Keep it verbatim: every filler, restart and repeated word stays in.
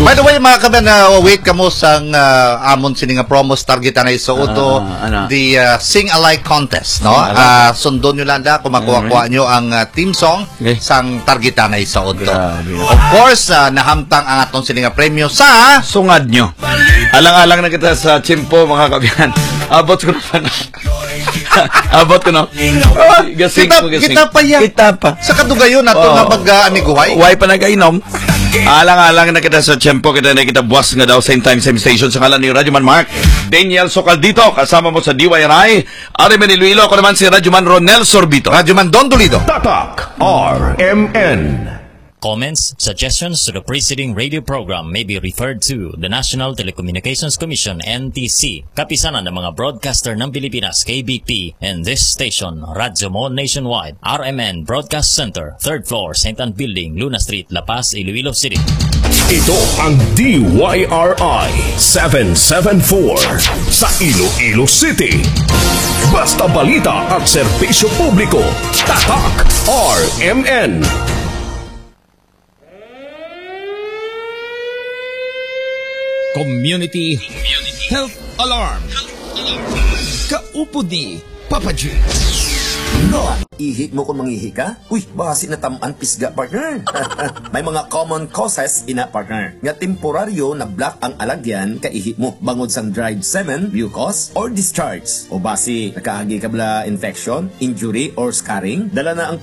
By the way, mga kaban, uh, wait ka mo sang uh, amon sini nga promos target na isuoto uh, ano? the uh, Sing Alike Contest, no? Uh, sundon nyo lang da, kung makuha-kuha nyo ang uh, team song okay. sang target na isuoto. Of course, uh, nahamtang ang atong sini nga premyo sa sungad nyo. Alang-alang na kita sa chimpo, mga kabihan. Abot ko na pa na. Abot ko na. Oh, gasing kita, ko, gasing. kita pa yan. Kita pa. Sa kadugayon nato oh. nga pag-aniguhay. Huwag pa nag-ainom. Alang-alang na kita sa tiyempo, kita na kita buwas nga daw, same time, same station, sa ngalan ni Radyoman Mark Daniel Socaldito, kasama mo sa D Y R I, Arimen Iloilo, ako naman si Radyoman Ronel Sorbito, Radyoman Don Dolido. Tatak R M N. Comments, suggestions to the preceding radio program may be referred to the National Telecommunications Commission N T C, kapisanan ng mga broadcaster ng Pilipinas K B P, and this station, Radyo Mo Nationwide, R M N Broadcast Center, third floor, Saint Anne Building, Luna Street, La Paz, Iloilo City. Ito ang D Y R I seven seven four sa Iloilo City. Basta balita at serbisyo publiko. Tatak R M N. Community Health Alarm. Kaupod ni Papa G. No, ihi mo kung mangihi ka? Uy, basi na tamaan pisga, partner. May mga common causes ina, partner. Nga temporaryo na block ang alagyan ka ihi mo. Bangod sang dried semen, mucus, or discharge. O basi, nakaagi ka bala infection, injury, or scarring. Dala na ang